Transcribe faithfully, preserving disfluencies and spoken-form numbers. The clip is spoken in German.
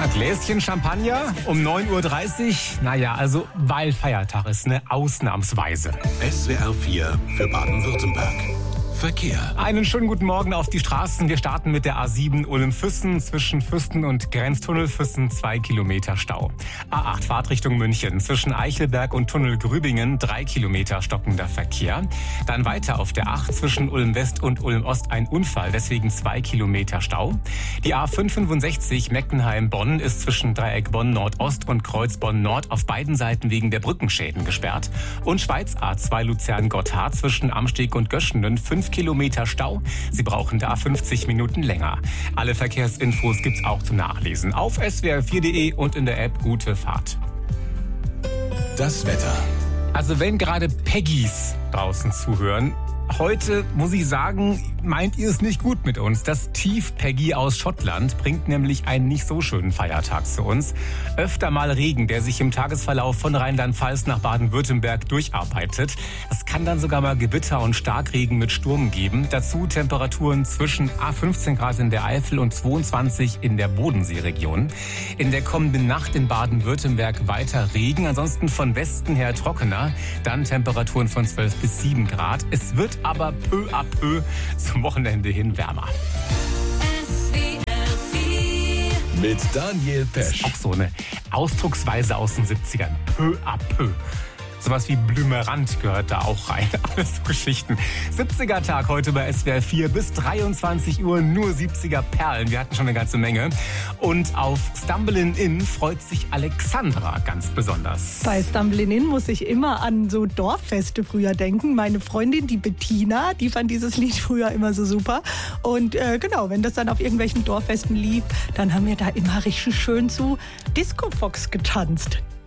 Gläschen Champagner um neun Uhr dreißig. Naja, also weil Feiertag ist, ne? Ausnahmsweise. S W R vier für Baden-Württemberg. Verkehr. Einen schönen guten Morgen auf die Straßen. Wir starten mit der A sieben Ulm-Füssen zwischen Füssen und Grenztunnel Füssen zwei Kilometer Stau. A acht Fahrtrichtung München zwischen Eichelberg und Tunnel Grübingen drei Kilometer stockender Verkehr. Dann weiter auf der acht zwischen Ulm-West und Ulm-Ost ein Unfall, deswegen zwei Kilometer Stau. Die A fünf fünfundsechzig Meckenheim-Bonn ist zwischen Dreieck Bonn-Nordost und Kreuz Bonn-Nord auf beiden Seiten wegen der Brückenschäden gesperrt. Und Schweiz A zwei Luzern-Gotthard zwischen Amsteg und Göschenen fünf Kilometer Stau. Sie brauchen da fünfzig Minuten länger. Alle Verkehrsinfos gibt's auch zum Nachlesen auf s w r vier punkt de und in der App Gute Fahrt. Das Wetter. Also wenn gerade Peggys draußen zuhören, heute muss ich sagen, meint ihr es nicht gut mit uns. Das Tief Peggy aus Schottland bringt nämlich einen nicht so schönen Feiertag zu uns. Öfter mal Regen, der sich im Tagesverlauf von Rheinland-Pfalz nach Baden-Württemberg durcharbeitet. Es kann dann sogar mal Gewitter und Starkregen mit Sturm geben. Dazu Temperaturen zwischen fünfzehn Grad in der Eifel und zweiundzwanzig in der Bodenseeregion. In der kommenden Nacht in Baden-Württemberg weiter Regen, ansonsten von Westen her trockener. Dann Temperaturen von zwölf bis sieben Grad. Es wird aber peu à peu zum Wochenende hin wärmer. Mit Daniel Pesch. Auch so eine Ausdrucksweise aus den siebzigern. Peu à peu. Sowas wie Blümerand gehört da auch rein. Alles so Geschichten. siebziger Tag heute bei S W R vier bis dreiundzwanzig Uhr. Nur siebziger Perlen. Wir hatten schon eine ganze Menge. Und auf Stumbling In freut sich Alexandra ganz besonders. Bei Stumbling In muss ich immer an so Dorffeste früher denken. Meine Freundin, die Bettina, die fand dieses Lied früher immer so super. Und äh, genau, wenn das dann auf irgendwelchen Dorffesten lief, dann haben wir da immer richtig schön zu Disco Fox getanzt.